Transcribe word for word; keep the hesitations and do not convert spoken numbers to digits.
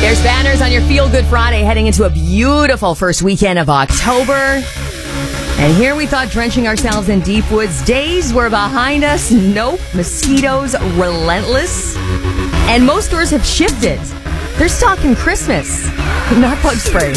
There's banners on your Feel Good Friday heading into a beautiful first weekend of October. And here we thought drenching ourselves in deep woods days were behind us. Nope. Mosquitoes relentless. And most stores have shifted. They're stocking Christmas, not bug spray.